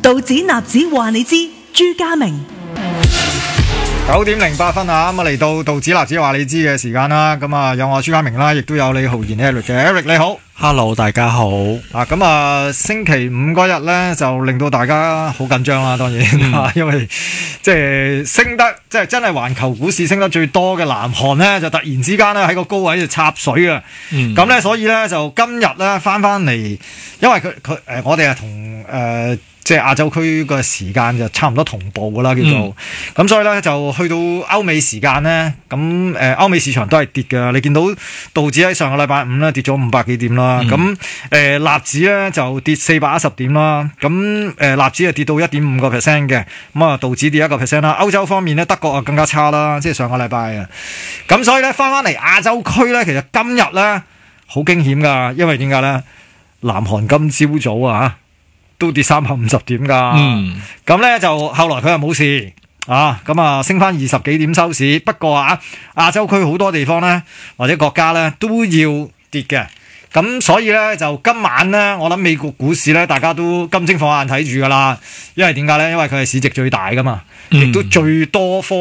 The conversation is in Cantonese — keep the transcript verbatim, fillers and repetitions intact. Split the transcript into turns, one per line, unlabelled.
道指納指話你知，朱家明。
九點零八分啊，咁啊嚟到道指納指話你知嘅時間啦，咁啊有我朱家明啦，亦都有李浩然 Eric 嘅 Eric 你好
，Hello 大家好。
啊，咁啊星期五嗰日咧就令到大家好緊張啦，當然、嗯、因為即係升得即係真係環球股市升得最多嘅南韓咧，就突然之間咧喺個高位就插水啊，咁咧、嗯、所以咧就今日咧翻翻嚟，因為佢佢誒我哋係同誒。呃即係亞洲區嘅時間就差唔多同步㗎啦，叫做咁，嗯、所以咧就去到歐美時間咧，咁誒歐美市場都係跌嘅。你見到道指喺上個禮拜五咧跌咗五百幾點啦，咁誒、嗯、納指咧就跌四百一十點啦，咁誒納指係跌到一點五個 percent 嘅，咁啊道指跌一個 percent 啦。歐洲方面咧，德國啊更加差啦，即係上個禮拜啊，咁所以咧翻翻嚟亞洲區咧，其實今日咧好驚險㗎，因為點解咧？南韓今朝早啊都跌三百五十點噶，咁咧、嗯、就後來佢又冇事啊，咁啊升翻二十幾點收市。不過啊，亞洲區好多地方咧或者國家咧都要跌嘅，咁所以咧就今晚咧，我諗美國股市咧大家都金睛火眼睇住噶啦，因為點解咧？因為佢係市值最大噶嘛，亦都最多科